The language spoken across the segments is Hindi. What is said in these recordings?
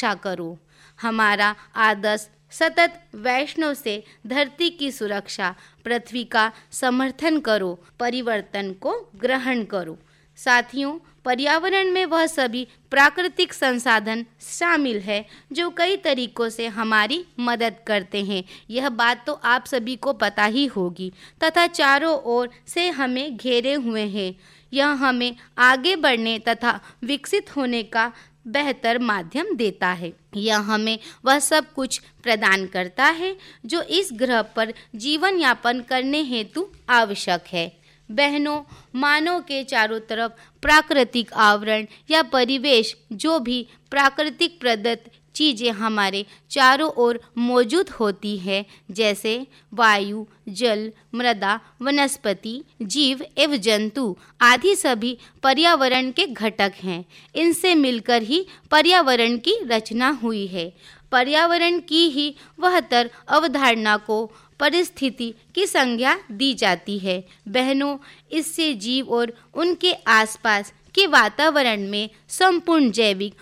रक्षा करो। हमारा आदर्श सतत वैष्णव से धरती की सुरक्षा, पृथ्वी का समर्थन करो, परिवर्तन को ग्रहण करो। साथियों, पर्यावरण में वह सभी प्राकृतिक संसाधन शामिल है जो कई तरीकों से हमारी मदद करते हैं। यह बात तो आप सभी को पता ही होगी, तथा चारों ओर से हमें घेरे हुए हैं। यह हमें आगे बढ़ने तथा विकसित होने का बेहतर माध्यम देता है। यह हमें वह सब कुछ प्रदान करता है जो इस ग्रह पर जीवन यापन करने हेतु आवश्यक है। बहनों, मानव के चारों तरफ प्राकृतिक आवरण या परिवेश, जो भी प्राकृतिक प्रदत्त चीज़ें हमारे चारों ओर मौजूद होती है, जैसे वायु, जल, मृदा, वनस्पति, जीव एवं जंतु आदि सभी पर्यावरण के घटक हैं। इनसे मिलकर ही पर्यावरण की रचना हुई है। पर्यावरण की ही वहतर अवधारणा को परिस्थिति की संज्ञा दी जाती है। बहनों, इससे जीव और उनके आसपास के वातावरण में संपूर्ण जैविक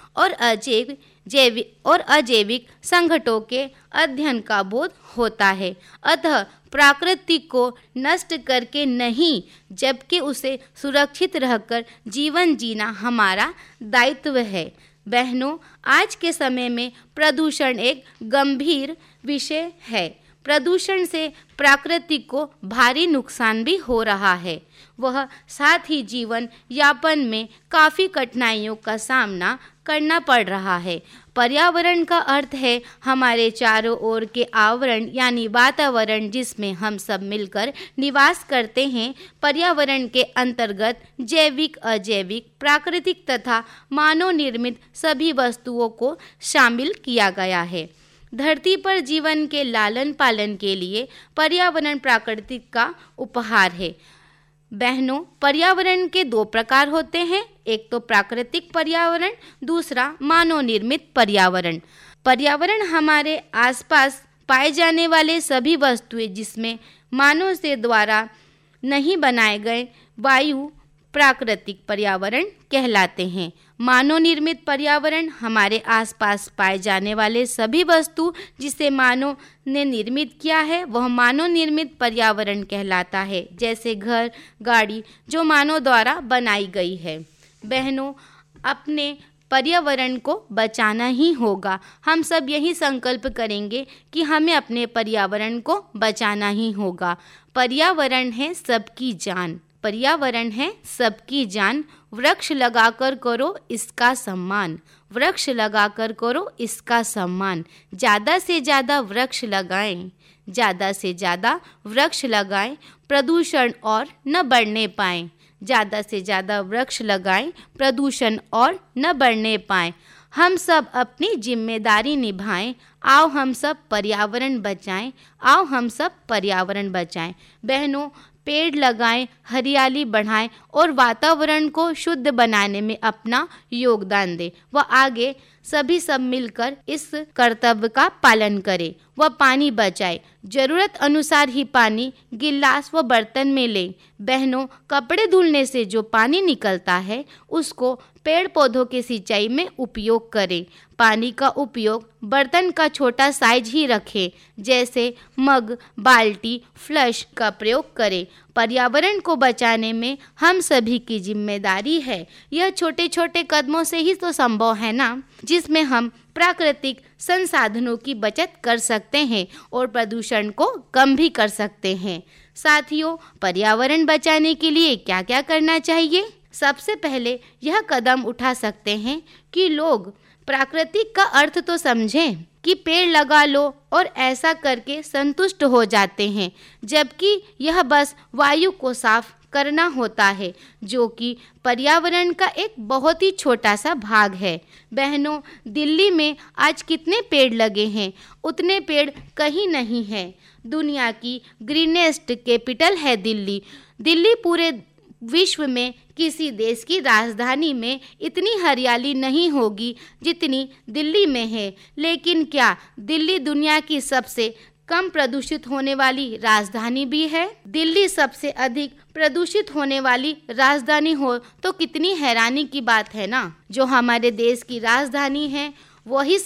और अजैविक संघटनों के अध्ययन का बोध होता है। अतः प्राकृतिक को नष्ट करके नहीं, जबकि उसे सुरक्षित रहकर जीवन जीना हमारा दायित्व है। बहनों, आज के समय में प्रदूषण एक गंभीर विषय है। प्रदूषण से प्राकृतिक को भारी नुकसान भी हो रहा है। वह साथ ही जीवन यापन में काफ़ी कठिनाइयों का सामना करना पड़ रहा है। पर्यावरण का अर्थ है हमारे चारों ओर के आवरण यानी वातावरण, जिसमें हम सब मिलकर निवास करते हैं। पर्यावरण के अंतर्गत जैविक, अजैविक, प्राकृतिक तथा मानव निर्मित सभी वस्तुओं को शामिल किया गया है। धरती पर जीवन के लालन पालन के लिए पर्यावरण प्राकृतिक का उपहार है। बहनों, पर्यावरण के दो प्रकार होते हैं, एक तो प्राकृतिक पर्यावरण, दूसरा मानव निर्मित पर्यावरण। पर्यावरण हमारे आसपास पाए जाने वाले सभी वस्तुएं जिसमें मानव से द्वारा नहीं बनाए गए वायु प्राकृतिक पर्यावरण कहलाते हैं। मानव निर्मित पर्यावरण हमारे आसपास पाए जाने वाले सभी वस्तु जिसे मानव ने निर्मित किया है वह मानव निर्मित पर्यावरण कहलाता है, जैसे घर, गाड़ी जो मानव द्वारा बनाई गई है। बहनों, अपने पर्यावरण को बचाना ही होगा। हम सब यही संकल्प करेंगे कि हमें अपने पर्यावरण को बचाना ही होगा। पर्यावरण है सबकी जान, पर्यावरण है सबकी जान। वृक्ष लगाकर करो इसका सम्मान, वृक्ष लगाकर करो इसका सम्मान। ज़्यादा से ज़्यादा वृक्ष लगाएं, ज़्यादा से ज़्यादा वृक्ष लगाएं, प्रदूषण और न बढ़ने पाएं। ज़्यादा से ज़्यादा वृक्ष लगाएं, प्रदूषण और न बढ़ने पाएं। हम सब अपनी जिम्मेदारी निभाएं। आओ हम सब पर्यावरण बचाएं, आओ हम सब पर्यावरण बचाएं। बहनों, पेड़ लगाएं, हरियाली बढ़ाएं और वातावरण को शुद्ध बनाने में अपना योगदान दें। व आगे सभी सब मिलकर इस कर्तव्य का पालन करें। व पानी बचाएं, जरूरत अनुसार ही पानी गिलास व बर्तन में लें। बहनों, कपड़े धुलने से जो पानी निकलता है उसको पेड़ पौधों के सिंचाई में उपयोग करें। पानी का उपयोग बर्तन का छोटा साइज ही रखें, जैसे मग, बाल्टी, फ्लश का प्रयोग करें। पर्यावरण को बचाने में हम सभी की जिम्मेदारी है। यह छोटे छोटे कदमों से ही तो संभव है ना, जिसमें हम प्राकृतिक संसाधनों की बचत कर सकते हैं और प्रदूषण को कम भी कर सकते हैं। साथियों, पर्यावरण बचाने के लिए क्या क्या करना चाहिए? सबसे पहले यह कदम उठा सकते हैं कि लोग प्राकृतिक का अर्थ तो समझें कि पेड़ लगा लो और ऐसा करके संतुष्ट हो जाते हैं, जबकि यह बस वायु को साफ करना होता है, जो कि पर्यावरण का एक बहुत ही छोटा सा भाग है। बहनों, दिल्ली में आज कितने पेड़ लगे हैं? उतने पेड़ कहीं नहीं हैं। दुनिया की ग्रीनेस्ट कैपिटल है दिल्ली। दिल्ली पूरे विश्व में किसी देश की राजधानी में इतनी हरियाली नहीं होगी जितनी दिल्ली में है। लेकिन क्या दिल्ली दुनिया की सबसे कम प्रदूषित होने वाली राजधानी भी है? दिल्ली सबसे अधिक प्रदूषित होने वाली राजधानी हो तो कितनी हैरानी की बात है ना। जो हमारे देश की राजधानी है वही